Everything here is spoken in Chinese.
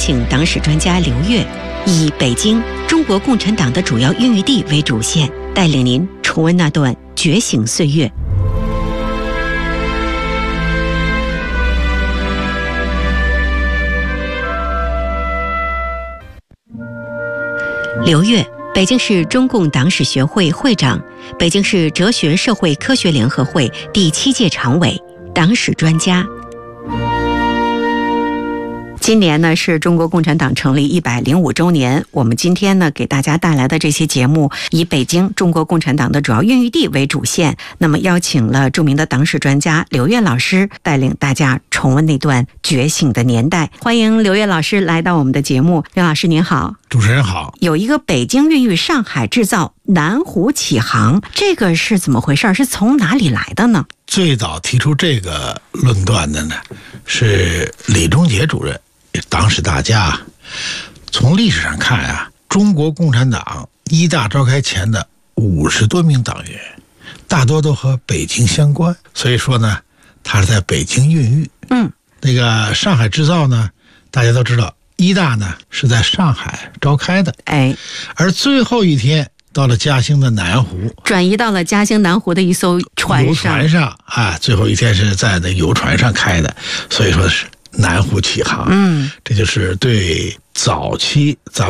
请党史专家刘越，以北京中国共产党的主要孕育地为主线，带领您重温那段觉醒岁月。刘越，北京市中共党史学会会长，北京市哲学社会科学联合会第7届常委，党史专家。今年呢是中国共产党成立105周年，我们今天呢给大家带来的这些节目以北京中国共产党的主要孕育地为主线，那么邀请了著名的党史专家刘越老师，带领大家重温那段觉醒的年代。欢迎刘越老师来到我们的节目。刘老师您好。 主持人好。有一个北京孕育上海制造，南湖起航，这个是怎么回事？是从哪里来的呢？ 最早提出这个论断的呢是李中杰主任，党史大家。从历史上看啊，中国共产党一大召开前的50多名党员大多都和北京相关，所以说呢他是在北京孕育。那个上海制造呢，大家都知道一大呢是在上海召开的，而最后一天到了嘉兴的南湖， 转移到了嘉兴南湖的一艘船上最后一天是在那游船上开的，所以说是南湖起航。这就是对早期咱